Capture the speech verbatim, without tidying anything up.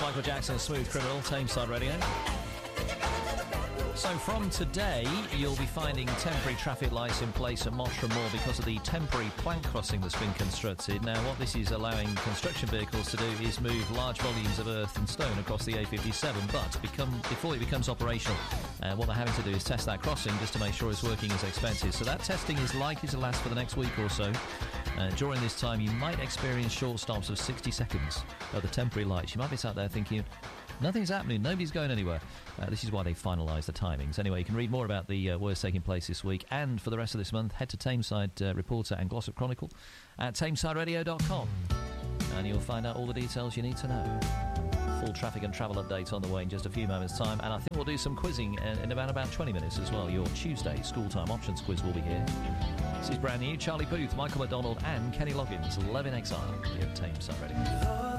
Michael Jackson, Smooth Criminal, Tameside Radio. So from today, you'll be finding temporary traffic lights in place at Mottram Moor because of the temporary plank crossing that's been constructed. Now, what this is allowing construction vehicles to do is move large volumes of earth and stone across the A fifty-seven, but become, before it becomes operational, uh, what they're having to do is test that crossing just to make sure it's working as expected. So that testing is likely to last for the next week or so. Uh, during this time, you might experience short stops of sixty seconds of the temporary lights. You might be sat there thinking, nothing's happening, nobody's going anywhere. Uh, this is why they finalised the timings. Anyway, you can read more about the uh, works taking place this week and for the rest of this month. Head to Tameside uh, Reporter and Glossop Chronicle at tameside radio dot com and you'll find out all the details you need to know. Full traffic and travel updates on the way in just a few moments' time, and I think we'll do some quizzing in, in about about twenty minutes as well. Your Tuesday school time options quiz will be here. This is brand new. Charlie Puth, Michael McDonald and Kenny Loggins, Love in Exile here at Tameside Radio.